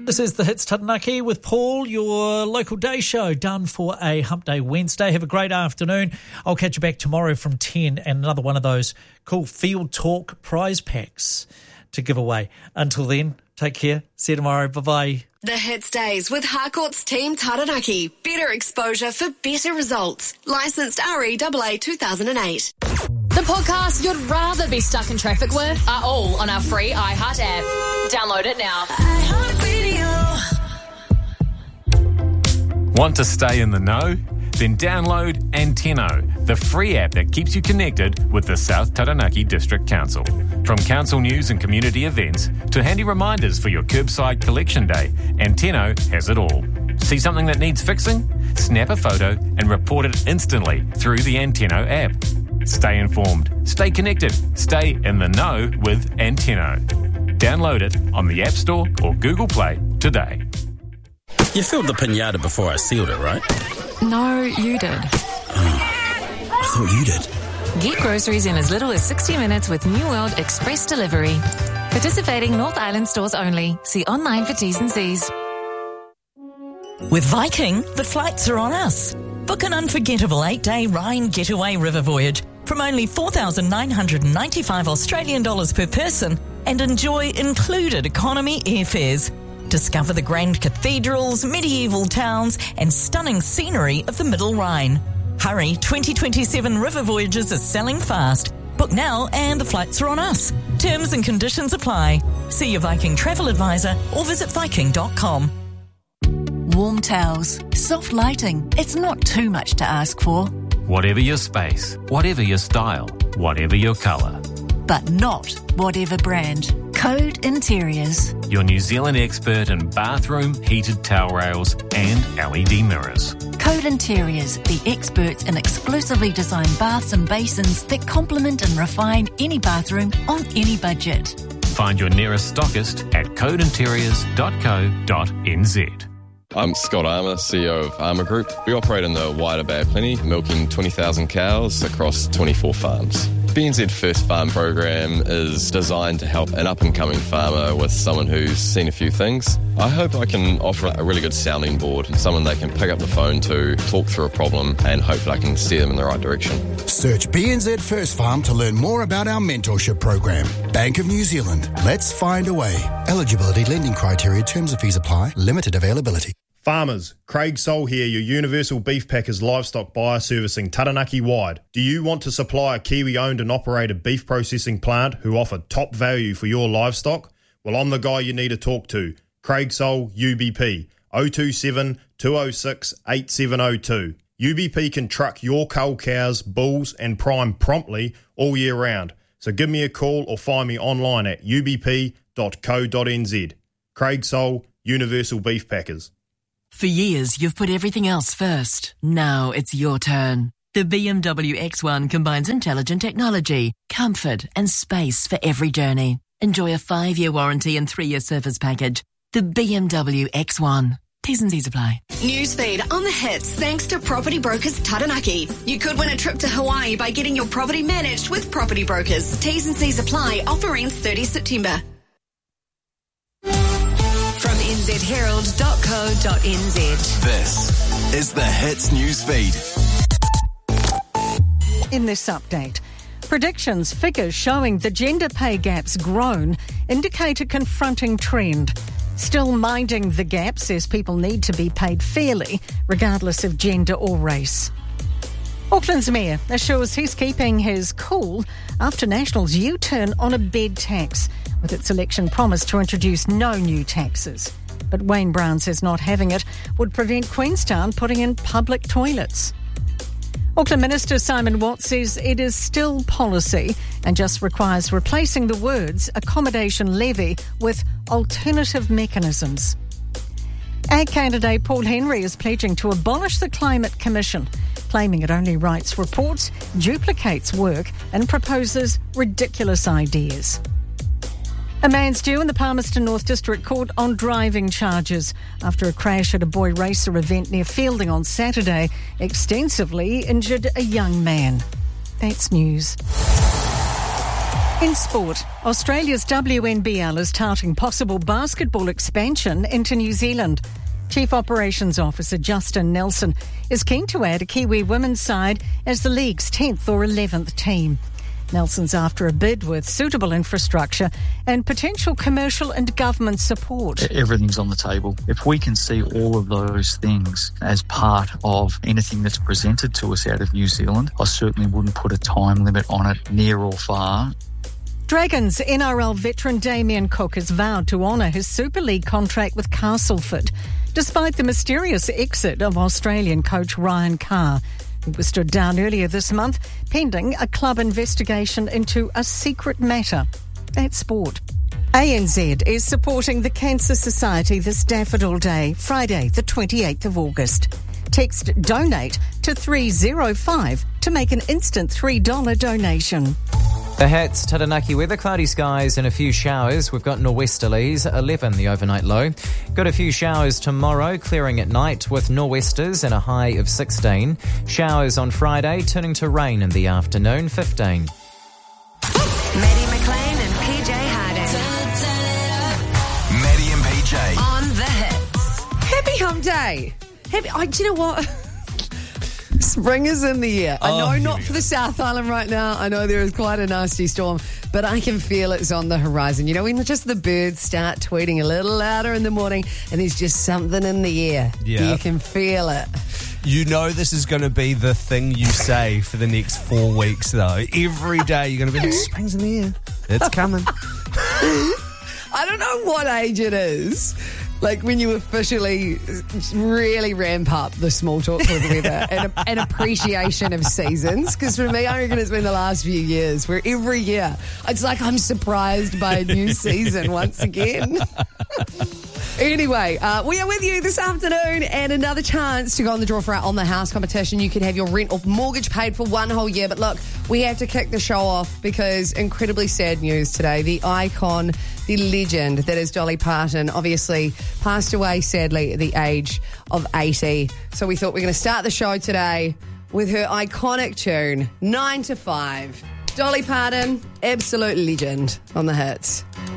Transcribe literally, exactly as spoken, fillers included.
This is the Hits Taranaki with Paul, your local day show, done for a Hump Day Wednesday. Have a great afternoon. I'll catch you back tomorrow from ten and another one of those cool Field Talk prize packs to give away. Until then, take care. See you tomorrow. Bye-bye. The Hits Days with Harcourt's Team Taranaki. Better exposure for better results. Licensed R E A A two thousand eight. The podcasts you'd rather be stuck in traffic with are all on our free iHeart app. Download it now. Want to stay in the know? Then download Anteno, the free app that keeps you connected with the South Taranaki District Council. From council news and community events to handy reminders for your curbside collection day, Anteno has it all. See something that needs fixing? Snap a photo and report it instantly through the Anteno app. Stay informed, stay connected, stay in the know with Anteno. Download it on the App Store or Google Play today. You filled the pinata before I sealed it, right? No, you did. Oh, I thought you did. Get groceries in as little as sixty minutes with New World Express Delivery. Participating North Island stores only. See online for T's and C's. With Viking, the flights are on us. Book an unforgettable eight-day Rhine getaway river voyage from only four thousand nine hundred ninety-five Australian dollars per person and enjoy included economy airfares. Discover the grand cathedrals, medieval towns and stunning scenery of the Middle Rhine. Hurry, twenty twenty-seven river voyages are selling fast. Book now and the flights are on us. Terms and conditions apply. See your Viking travel advisor or visit viking dot com. Warm towels, soft lighting. It's not too much to ask for. Whatever your space, whatever your style, whatever your colour. But not whatever brand. Code Interiors. Your New Zealand expert in bathroom, heated towel rails and L E D mirrors. Code Interiors, the experts in exclusively designed baths and basins that complement and refine any bathroom on any budget. Find your nearest stockist at code interiors dot co dot n z. I'm Scott Armour, C E O of Armour Group. We operate in the wider Bay of Plenty, milking twenty thousand cows across twenty-four farms. B N Z First Farm program is designed to help an up-and-coming farmer with someone who's seen a few things. I hope I can offer a really good sounding board, someone they can pick up the phone to, talk through a problem, and hopefully I can steer them in the right direction. Search B N Z First Farm to learn more about our mentorship program. Bank of New Zealand. Let's find a way. Eligibility, lending criteria, terms and fees apply. Limited availability. Farmers, Craig Soul here, your Universal Beef Packers livestock buyer servicing Taranaki wide. Do you want to supply a Kiwi-owned and operated beef processing plant who offer top value for your livestock? Well, I'm the guy you need to talk to. Craig Soul, U B P, oh two seven, two oh six, eight seven oh two. U B P can truck your cull cows, bulls and prime promptly all year round. So give me a call or find me online at u b p dot co dot n z. Craig Soul, Universal Beef Packers. For years, you've put everything else first. Now it's your turn. The B M W X one combines intelligent technology, comfort and space for every journey. Enjoy a five-year warranty and three-year service package. The B M W X one. T's and C's apply. Newsfeed on the Hits thanks to Property Brokers Taranaki. You could win a trip to Hawaii by getting your property managed with Property Brokers. T's and C's apply. Offer ends thirtieth September. From n z herald dot co dot n z. This is the Hits Newsfeed. In this update, predictions figures showing the gender pay gap's grown indicate a confronting trend. Still minding the gap says people need to be paid fairly, regardless of gender or race. Auckland's mayor assures he's keeping his cool after National's U-turn on a bed tax, with its election promise to introduce no new taxes. But Wayne Brown says not having it would prevent Queenstown putting in public toilets. Auckland Minister Simon Watt says it is still policy and just requires replacing the words accommodation levy with alternative mechanisms. Ag candidate Paul Henry is pledging to abolish the Climate Commission, claiming it only writes reports, duplicates work and proposes ridiculous ideas. A man's due in the Palmerston North District Court on driving charges after a crash at a boy racer event near Fielding on Saturday extensively injured a young man. That's news. In sport, Australia's W N B L is touting possible basketball expansion into New Zealand. Chief Operations Officer Justin Nelson is keen to add a Kiwi women's side as the league's tenth or eleventh team. Nelson's after a bid with suitable infrastructure and potential commercial and government support. Everything's on the table. If we can see all of those things as part of anything that's presented to us out of New Zealand, I certainly wouldn't put a time limit on it, near or far. Dragons N R L veteran Damien Cook has vowed to honour his Super League contract with Castleford, despite the mysterious exit of Australian coach Ryan Carr. He was stood down earlier this month, pending a club investigation into a secret matter. That's sport. A N Z is supporting the Cancer Society this Daffodil Day, Friday the twenty-eighth of August. Text DONATE to three oh five to make an instant three dollars donation. The Hats, Taranaki weather, cloudy skies and a few showers. We've got nor'westerlies, eleven the overnight low. Got a few showers tomorrow, clearing at night with nor'westers and a high of sixteen. Showers on Friday, turning to rain in the afternoon, fifteen. Maddie McLean and P J Harding. Maddie and P J. On the Hits. Happy Hump Day. Happy, oh, do you know what? Spring is in the air. I Oh, know here not we for go. the South Island right now. I know there is quite a nasty storm, but I can feel it's on the horizon. You know, when just the birds start tweeting a little louder in the morning and there's just something in the air. Yeah. You can feel it. You know this is going to be the thing you say for the next four weeks, though. Every day you're going to be like, spring's in the air. It's coming. I don't know what age it is. Like when you officially really ramp up the small talk with weather and, and appreciation of seasons. Because for me, I reckon it's been the last few years where every year it's like I'm surprised by a new season once again. Anyway, uh, we are with you this afternoon and another chance to go on the draw for our On the House competition. You can have your rent or mortgage paid for one whole year. But look, we have to kick the show off because incredibly sad news today. The icon, the legend that is Dolly Parton, obviously passed away sadly at the age of eighty. So we thought we we're going to start the show today with her iconic tune, nine to five. Dolly Parton, absolute legend on the Hits.